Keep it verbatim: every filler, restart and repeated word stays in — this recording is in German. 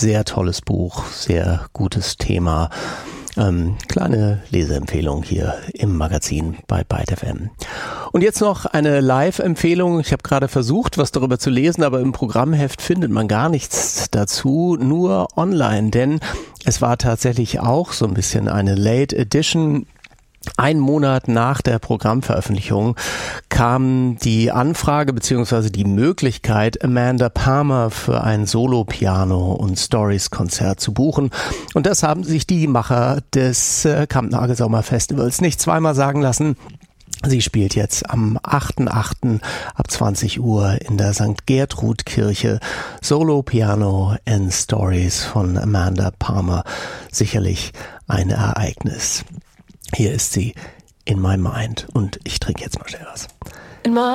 Sehr tolles Buch, sehr gutes Thema. Ähm, kleine Leseempfehlung hier im Magazin bei Byte F M. Und jetzt noch eine Live-Empfehlung. Ich habe gerade versucht, was darüber zu lesen, aber im Programmheft findet man gar nichts dazu, nur online, denn es war tatsächlich auch so ein bisschen eine Late Edition. Ein Monat nach der Programmveröffentlichung kam die Anfrage bzw. die Möglichkeit, Amanda Palmer für ein Solo-Piano- und Stories-Konzert zu buchen. Und das haben sich die Macher des äh, Kampnagel Sommerfestivals nicht zweimal sagen lassen. Sie spielt jetzt am achten achten ab zwanzig Uhr in der Sankt Gertrud Kirche Solo Piano and Stories von Amanda Palmer. Sicherlich ein Ereignis. Hier ist sie, In My Mind. Und ich trinke jetzt mal schnell was. In my